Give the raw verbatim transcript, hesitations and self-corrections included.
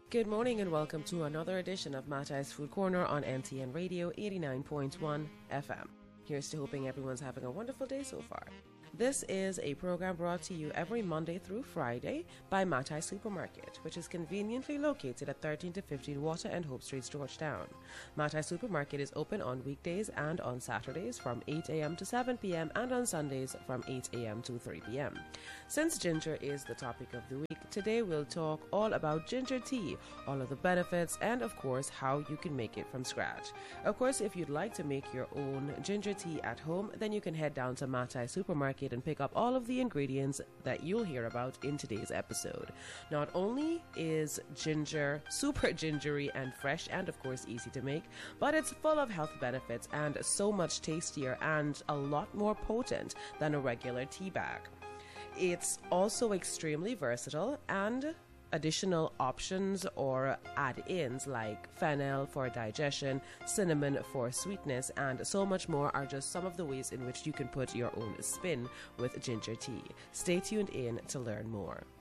Good morning and welcome to another edition of Matai's Food Corner on N T N Radio eighty-nine point one F M. Here's to hoping everyone's having a wonderful day so far. This is a program brought to you every Monday through Friday by Matai Supermarket, which is conveniently located at thirteen to fifteen Water and Hope Streets, Georgetown. Matai Supermarket is open on weekdays and on Saturdays from eight a.m. to seven p.m. and on Sundays from eight a.m. to three p.m. Since ginger is the topic of the week, today we'll talk all about ginger tea, all of the benefits, and of course how you can make it from scratch. Of course, if you'd like to make your own ginger tea at home, then you can head down to Matai Supermarket and pick up all of the ingredients that you'll hear about in today's episode. Not only is ginger super gingery and fresh and of course easy to make, but it's full of health benefits and so much tastier and a lot more potent than a regular tea bag. It's also extremely versatile, and additional options or add-ins like fennel for digestion, cinnamon for sweetness, and so much more are just some of the ways in which you can put your own spin with ginger tea. Stay tuned in to learn more.